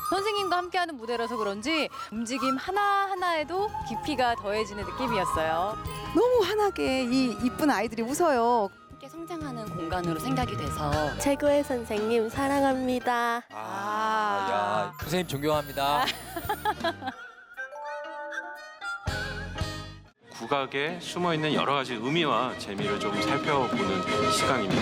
선생님과 함께하는 무대라서 그런지 움직임 하나하나에도 깊이가 더해지는 느낌이었어요. 너무 환하게 이 이쁜 아이들이 웃어요. 함께 성장하는 공간으로 생각이 돼서 최고의 선생님 사랑합니다. 야, 선생님 존경합니다. 국악에 숨어있는 여러 가지 의미와 재미를 좀 살펴보는 시간입니다.